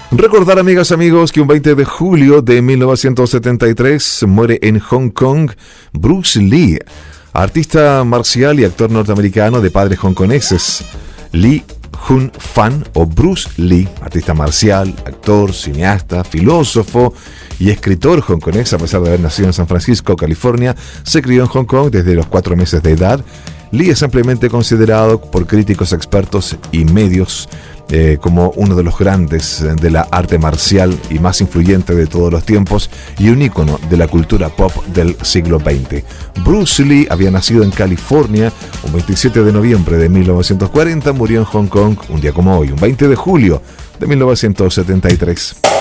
Recordar, amigas, amigos, que un 20 de julio de 1973 muere en Hong Kong Bruce Lee, artista marcial y actor norteamericano de padres hongkoneses. Lee Hun Fan o Bruce Lee, artista marcial, actor, cineasta, filósofo y escritor hongkonés, a pesar de haber nacido en San Francisco, California, se crió en Hong Kong desde los 4 meses de edad. Lee es ampliamente considerado por críticos, expertos y medios como uno de los grandes de la arte marcial y más influyente de todos los tiempos y un ícono de la cultura pop del siglo XX. Bruce Lee había nacido en California un 27 de noviembre de 1940, murió en Hong Kong un día como hoy, un 20 de julio de 1973.